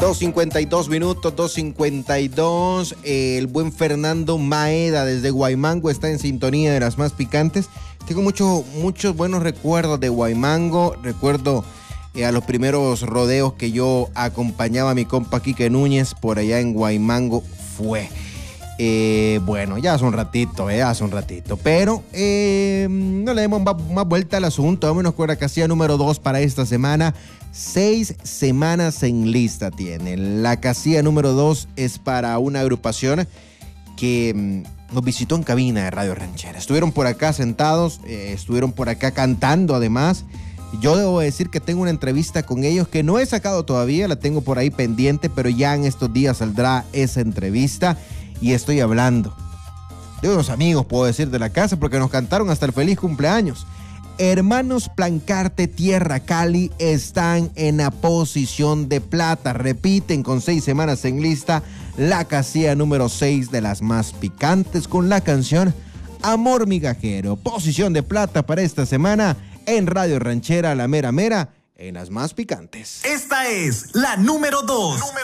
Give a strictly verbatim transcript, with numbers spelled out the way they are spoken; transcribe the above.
dos cincuenta y dos minutos, dos cincuenta y dos. El buen Fernando Maeda desde Guaymango está en sintonía de las más picantes. Tengo mucho, muchos buenos recuerdos de Guaymango. Recuerdo eh, a los primeros rodeos que yo acompañaba a mi compa Quique Núñez por allá en Guaymango. Fue eh, bueno, ya hace un ratito, eh, hace un ratito. Pero eh, no le demos más, más vuelta al asunto. Vámonos con la casilla número dos para esta semana. Seis semanas en lista tiene. La casilla número dos es para una agrupación que mmm, nos visitó en cabina de Radio Ranchera. Estuvieron por acá sentados, eh, estuvieron por acá cantando además. Yo debo decir que tengo una entrevista con ellos que no he sacado todavía, la tengo por ahí pendiente, pero ya en estos días saldrá esa entrevista y estoy hablando de unos amigos, puedo decir, de la casa, porque nos cantaron hasta el feliz cumpleaños. Hermanos Plancarte Tierra Cali están en la posición de plata. Repiten con seis semanas en lista la casilla número seis de las más picantes con la canción Amor Migajero. Posición de plata para esta semana en Radio Ranchera, la mera mera, en las más picantes. Esta es la número dos.